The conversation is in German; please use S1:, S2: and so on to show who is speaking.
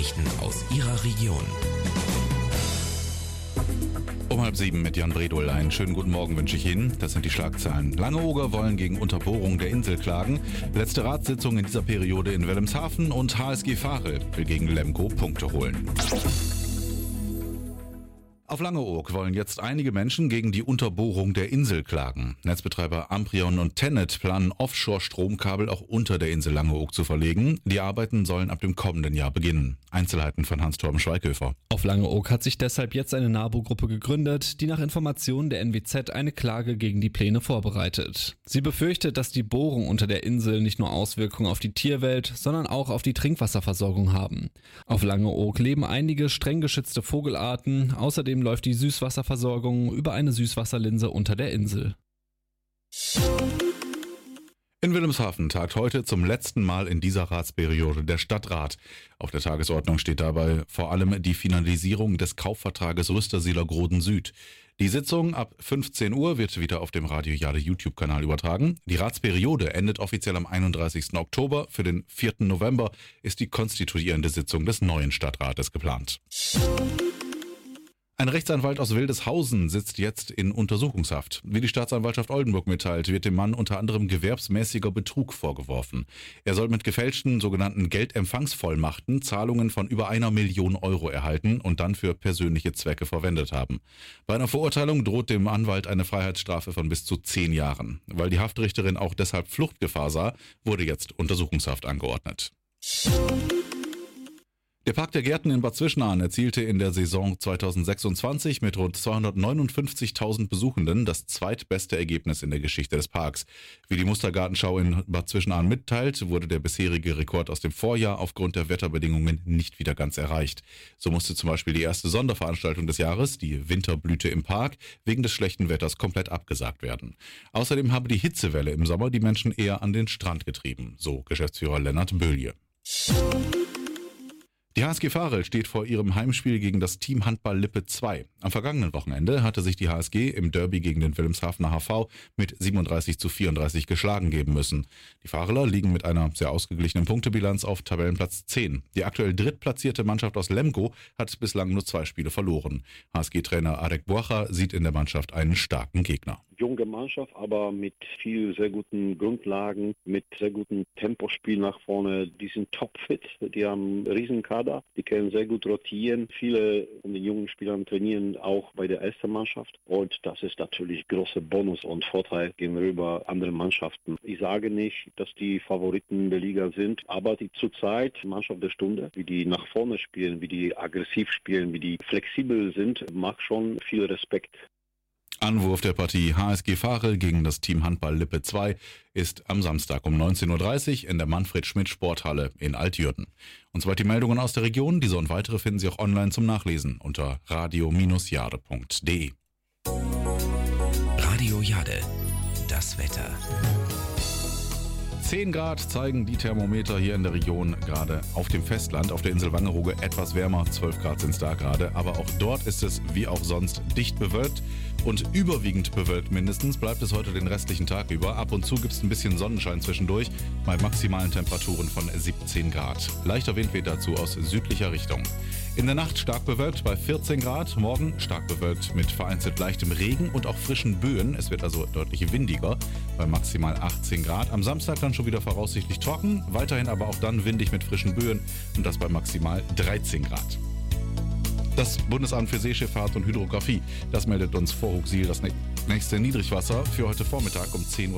S1: Nachrichten aus Ihrer Region.
S2: Um 6:30 mit Jan Bredol. Einen schönen guten Morgen wünsche ich Ihnen. Das sind die Schlagzeilen. Langeoger wollen gegen Unterbohrung der Insel klagen. Letzte Ratssitzung in dieser Periode in Wilhelmshaven und HSG Varel will gegen Lemgo Punkte holen. Auf Langeoog wollen jetzt einige Menschen gegen die Unterbohrung der Insel klagen. Netzbetreiber Amprion und Tennet planen Offshore-Stromkabel auch unter der Insel Langeoog zu verlegen. Die Arbeiten sollen ab dem kommenden Jahr beginnen. Einzelheiten von Hans-Torben Schweighöfer.
S3: Auf Langeoog hat sich deshalb jetzt eine NABU-Gruppe gegründet, die nach Informationen der NWZ eine Klage gegen die Pläne vorbereitet. Sie befürchtet, dass die Bohrung unter der Insel nicht nur Auswirkungen auf die Tierwelt, sondern auch auf die Trinkwasserversorgung haben. Auf Langeoog leben einige streng geschützte Vogelarten, außerdem läuft die Süßwasserversorgung über eine Süßwasserlinse unter der Insel.
S2: In Wilhelmshaven tagt heute zum letzten Mal in dieser Ratsperiode der Stadtrat. Auf der Tagesordnung steht dabei vor allem die Finalisierung des Kaufvertrages Rüstersiler Groden Süd. Die Sitzung ab 15 Uhr wird wieder auf dem Radio Jade YouTube-Kanal übertragen. Die Ratsperiode endet offiziell am 31. Oktober. Für den 4. November ist die konstituierende Sitzung des neuen Stadtrates geplant. Ein Rechtsanwalt aus Wildeshausen sitzt jetzt in Untersuchungshaft. Wie die Staatsanwaltschaft Oldenburg mitteilt, wird dem Mann unter anderem gewerbsmäßiger Betrug vorgeworfen. Er soll mit gefälschten sogenannten Geldempfangsvollmachten Zahlungen von über 1 Million Euro erhalten und dann für persönliche Zwecke verwendet haben. Bei einer Verurteilung droht dem Anwalt eine Freiheitsstrafe von bis zu 10 Jahren. Weil die Haftrichterin auch deshalb Fluchtgefahr sah, wurde jetzt Untersuchungshaft angeordnet. Der Park der Gärten in Bad Zwischenahn erzielte in der Saison 2026 mit rund 259.000 Besuchenden das zweitbeste Ergebnis in der Geschichte des Parks. Wie die Mustergartenschau in Bad Zwischenahn mitteilt, wurde der bisherige Rekord aus dem Vorjahr aufgrund der Wetterbedingungen nicht wieder ganz erreicht. So musste zum Beispiel die erste Sonderveranstaltung des Jahres, die Winterblüte im Park, wegen des schlechten Wetters komplett abgesagt werden. Außerdem habe die Hitzewelle im Sommer die Menschen eher an den Strand getrieben, so Geschäftsführer Lennart Böhlje. Die HSG Varel steht vor ihrem Heimspiel gegen das Team Handball Lippe 2. Am vergangenen Wochenende hatte sich die HSG im Derby gegen den Wilhelmshavener HV mit 37:34 geschlagen geben müssen. Die Vareler liegen mit einer sehr ausgeglichenen Punktebilanz auf Tabellenplatz 10. Die aktuell drittplatzierte Mannschaft aus Lemgo hat bislang nur 2 Spiele verloren. HSG-Trainer Arek Buacha sieht in der Mannschaft einen starken Gegner.
S4: Junge Mannschaft, aber mit viel sehr guten Grundlagen, mit sehr gutem Tempospiel nach vorne. Die sind topfit, die haben einen riesen Kader, die können sehr gut rotieren. Viele von den jungen Spielern trainieren auch bei der ersten Mannschaft und das ist natürlich großer Bonus und Vorteil gegenüber anderen Mannschaften. Ich sage nicht, dass die Favoriten der Liga sind, aber die zurzeit Mannschaft der Stunde, wie die nach vorne spielen, wie die aggressiv spielen, wie die flexibel sind, macht schon viel Respekt.
S2: Anwurf der Partie HSG Varel gegen das Team Handball Lippe 2 ist am Samstag um 19:30 Uhr in der Manfred-Schmidt-Sporthalle in Altjürden. Und soweit die Meldungen aus der Region. Diese und weitere finden Sie auch online zum Nachlesen unter radio-jade.de.
S1: Radio Jade, das Wetter.
S2: 10 Grad zeigen die Thermometer hier in der Region, gerade auf dem Festland, auf der Insel Wangerooge etwas wärmer, 12 Grad sind es da gerade, aber auch dort ist es wie auch sonst dicht bewölkt und überwiegend bewölkt mindestens, bleibt es heute den restlichen Tag über. Ab und zu gibt es ein bisschen Sonnenschein zwischendurch, bei maximalen Temperaturen von 17 Grad. Leichter Wind weht dazu aus südlicher Richtung. In der Nacht stark bewölkt bei 14 Grad, morgen stark bewölkt mit vereinzelt leichtem Regen und auch frischen Böen. Es wird also deutlich windiger bei maximal 18 Grad. Am Samstag dann schon wieder voraussichtlich trocken, weiterhin aber auch dann windig mit frischen Böen und das bei maximal 13 Grad. Das Bundesamt für Seeschifffahrt und Hydrographie, das meldet uns vor Hooghsiel das nächste Niedrigwasser für heute Vormittag um 10:30